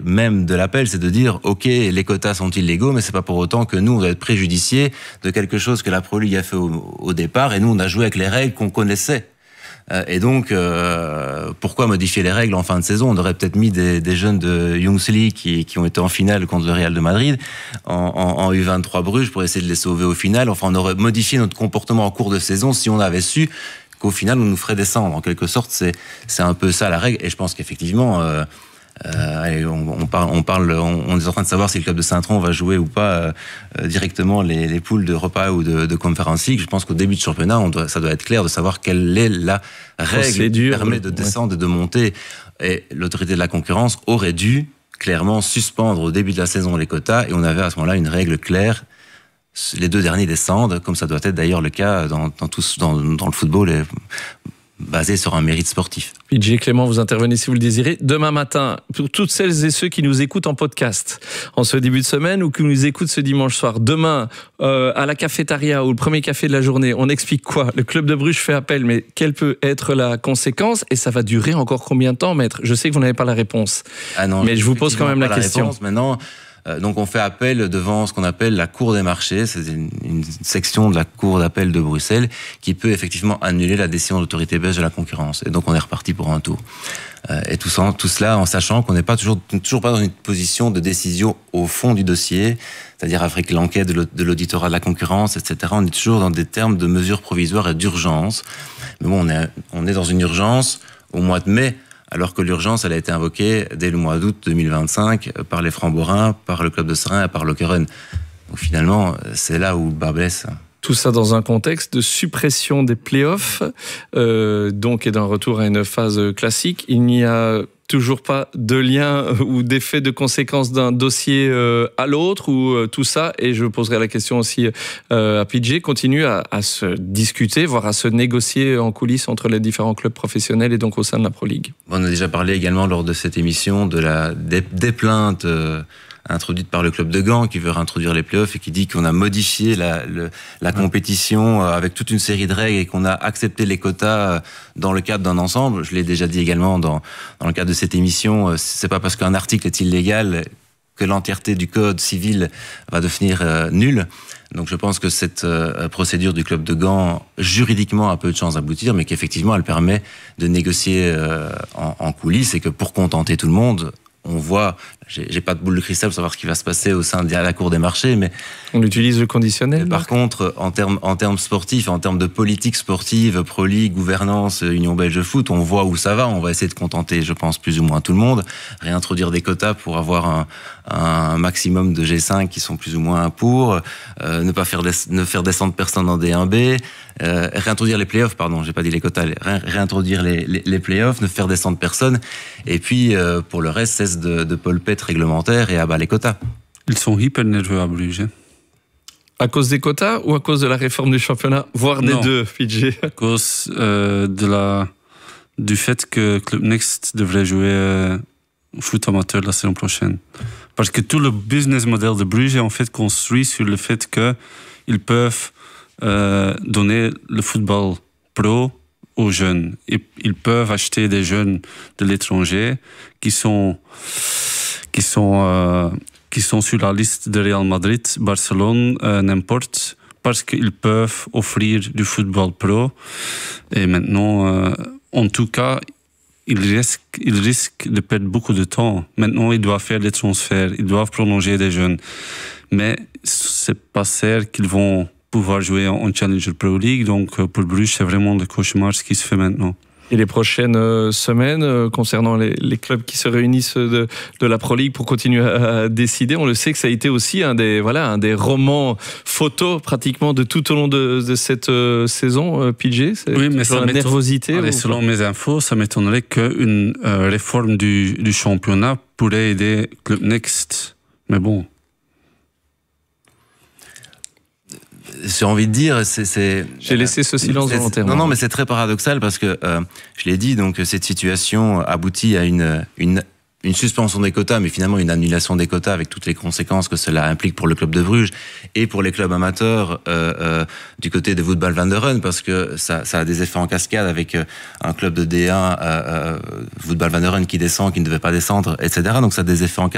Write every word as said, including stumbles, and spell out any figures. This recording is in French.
même de l'appel, c'est de dire, ok, les quotas sont illégaux, mais c'est pas pour autant que nous, on doit être préjudiciés de quelque chose que la Pro League a fait au, au départ, et nous, on a joué avec les règles qu'on connaissait. Et donc, euh, pourquoi modifier les règles en fin de saison ? On aurait peut-être mis des, des jeunes de Young League qui, qui ont été en finale contre le Real de Madrid, en, en, en U vingt-trois Bruges, pour essayer de les sauver au final. Enfin, on aurait modifié notre comportement en cours de saison si on avait su qu'au final, on nous ferait descendre. En quelque sorte, c'est, c'est un peu ça la règle. Et je pense qu'effectivement... Euh, Euh, allez, on, on parle, on parle, on, on est en train de savoir si le club de Saint-Tron va jouer ou pas euh, directement les, les poules d'Europa ou de, de Conference League. Je pense qu'au début de championnat, on doit, ça doit être clair de savoir quelle est la règle Procédure, qui permet de descendre ouais. et de monter. Et l'autorité de la concurrence aurait dû clairement suspendre au début de la saison les quotas, et on avait à ce moment-là une règle claire. Les deux derniers descendent, comme ça doit être d'ailleurs le cas dans, dans, tout, dans, dans le football. Et, basé sur un mérite sportif. P J Clément, vous intervenez si vous le désirez. Demain matin, pour toutes celles et ceux qui nous écoutent en podcast, en ce début de semaine ou qui nous écoutent ce dimanche soir, demain, euh, à la cafétéria ou le premier café de la journée, on explique quoi ? Le club de Bruges fait appel, mais quelle peut être la conséquence ? Et ça va durer encore combien de temps, maître ? Je sais que vous n'avez pas la réponse, ah non, mais je vous pose quand même la, la question. Réponse. Maintenant, Euh, donc on fait appel devant ce qu'on appelle la Cour des marchés, c'est une, une section de la Cour d'appel de Bruxelles qui peut effectivement annuler la décision de l'autorité belge de la concurrence. Et donc on est reparti pour un tour. Euh, et tout, ça, tout cela en sachant qu'on n'est pas toujours, toujours pas dans une position de décision au fond du dossier, c'est-à-dire avec l'enquête de l'auditorat de la concurrence, et cetera. On est toujours dans des termes de mesures provisoires et d'urgence. Mais bon, on est, on est dans une urgence au mois de mai, alors que l'urgence, elle a été invoquée dès le mois d'août deux mille vingt-cinq par les Francs-Borins, par le club de Serein et par Lokeren. Donc finalement, c'est là où le bas blesse. Tout ça dans un contexte de suppression des playoffs, euh, donc et d'un retour à une phase classique. Il n'y a toujours pas de lien ou d'effet de conséquence d'un dossier euh, à l'autre, ou euh, tout ça, et je poserai la question aussi euh, à P J, continue à, à se discuter, voire à se négocier en coulisses entre les différents clubs professionnels et donc au sein de la Pro League. On a déjà parlé également lors de cette émission de la, des, des plaintes euh, introduites par le club de Gand qui veut réintroduire les playoffs et qui dit qu'on a modifié la, le, la compétition avec toute une série de règles et qu'on a accepté les quotas dans le cadre d'un ensemble. Je l'ai déjà dit également dans, dans le cadre de cette émission, c'est pas parce qu'un article est illégal que l'entièreté du code civil va devenir euh, nulle. Donc je pense que cette euh, procédure du club de Gand, juridiquement, a peu de chances d'aboutir, mais qu'effectivement, elle permet de négocier euh, en, en coulisses et que pour contenter tout le monde, on voit, j'ai, j'ai pas de boule de cristal pour savoir ce qui va se passer au sein de la Cour des marchés, mais... On utilise le conditionnel. Par contre, en termes, en termes sportifs, en termes de politique sportive, Pro League, gouvernance, Union Belge Foot, on voit où ça va. On va essayer de contenter, je pense, plus ou moins tout le monde. Réintroduire des quotas pour avoir un, un maximum de G cinq qui sont plus ou moins pour, euh, ne pas faire, des, ne faire descendre personne en D un B, euh, réintroduire les playoffs, pardon, j'ai pas dit les quotas, ré, réintroduire les, les, les playoffs, ne faire descendre personne. Et puis, euh, pour le reste, cesse de, de polpette réglementaire et abat les quotas. Ils sont hyper nerveux à Bruges. À cause des quotas ou à cause de la réforme du championnat, voire des non. deux, P J? À cause euh, de la, du fait que Club Next devrait jouer euh, au foot amateur la saison prochaine. Parce que tout le business model de Bruges est en fait construit sur le fait qu'ils peuvent euh, donner le football pro aux jeunes. Et ils peuvent acheter des jeunes de l'étranger qui sont... qui sont euh, qui sont sur la liste de Real Madrid, Barcelone, euh, n'importe, parce qu'ils peuvent offrir du football pro. Et maintenant, euh, en tout cas, ils risquent, ils risquent de perdre beaucoup de temps. Maintenant, ils doivent faire des transferts, ils doivent prolonger des jeunes. Mais c'est pas sûr qu'ils vont pouvoir jouer en Challenger Pro League. Donc, pour Bruges, c'est vraiment le cauchemar ce qui se fait maintenant. Et les prochaines euh, semaines, euh, concernant les, les clubs qui se réunissent de, de la Pro League pour continuer à, à décider, on le sait que ça a été aussi un des, voilà, un des romans photos pratiquement de tout au long de, de cette euh, saison, euh, P J. C'est oui, mais ça la nervosité. Allez, selon mes infos, ça m'étonnerait qu'une euh, réforme du, du championnat pourrait aider Club Next. Mais bon. J'ai envie de dire, c'est... c'est J'ai laissé ce silence volontairement. Non, non, mais c'est très paradoxal parce que, euh, je l'ai dit, donc cette situation aboutit à une, une, une suspension des quotas, mais finalement une annulation des quotas avec toutes les conséquences que cela implique pour le club de Bruges et pour les clubs amateurs euh, euh, du côté de Voetbal Vanderen, parce que ça, ça a des effets en cascade avec euh, un club de D un, euh, euh, Voetbal Vanderen qui descend, qui ne devait pas descendre, et cetera. Donc ça a des effets en cascade.